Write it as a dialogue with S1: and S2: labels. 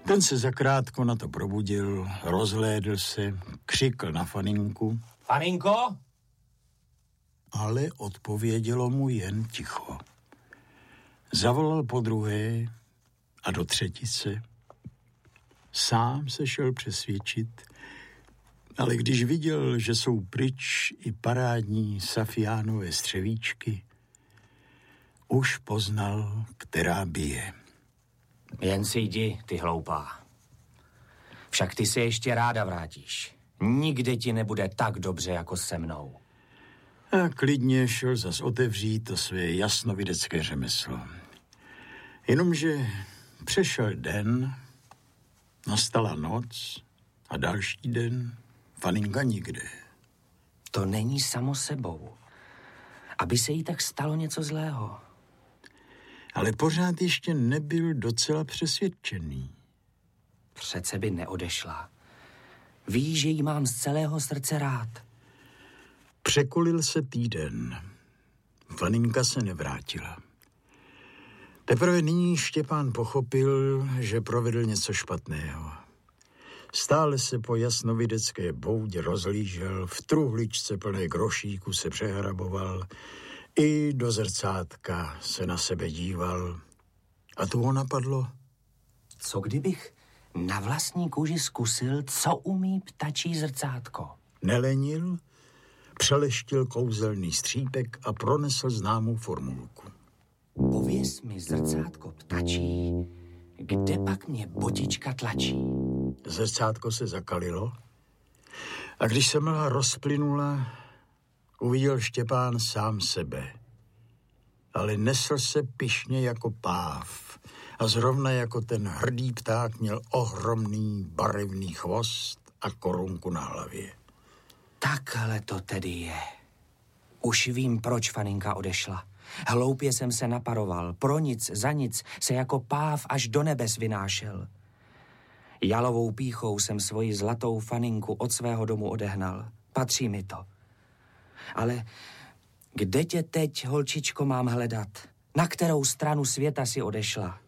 S1: Ten se zakrátko na to probudil, rozhlédl se, křikl na Faninku.
S2: Faninko?
S1: Ale odpovědělo mu jen ticho. Zavolal podruhé a do třetice. Sám se šel přesvědčit, ale když viděl, že jsou pryč i parádní safiánové střevíčky, už poznal, která bije.
S2: Jen si jdi, ty hloupá. Však ty se ještě ráda vrátíš. Nikde ti nebude tak dobře, jako se mnou.
S1: A klidně šel zas otevřít to své jasnovidecké řemeslo. Jenomže přešel den, nastala noc a další den Faninka nikde.
S2: To není samo sebou. Aby se jí tak stalo něco zlého.
S1: Ale pořád ještě nebyl docela přesvědčený.
S2: Přece by neodešla. Ví, že jí mám z celého srdce rád.
S1: Překulil se týden. Faninka se nevrátila. Teprve nyní Štěpán pochopil, že provedl něco špatného. Stále se po jasnovidecké boudě rozhlížel, v truhličce plné grošíku se přehraboval, i do zrcátka se na sebe díval. A tu ho napadlo.
S2: Co kdybych na vlastní kůži zkusil, co umí ptačí zrcátko?
S1: Nelenil, přeleštil kouzelný střípek a pronesl známou formulku.
S2: Pověz mi, zrcátko ptačí, kde pak mě botička tlačí?
S1: Zrcátko se zakalilo a když se mlha rozplynula, uviděl Štěpán sám sebe. Ale nesl se pyšně jako páv a zrovna jako ten hrdý pták měl ohromný barevný chvost a korunku na hlavě.
S2: Takhle to tedy je. Už vím, proč Faninka odešla. Hloupě jsem se naparoval, pro nic, za nic se jako páv až do nebes vynášel. Jalovou pýchou jsem svoji zlatou Faninku od svého domu odehnal. Patří mi to. Ale kde tě teď, holčičko, mám hledat? Na kterou stranu světa si odešla?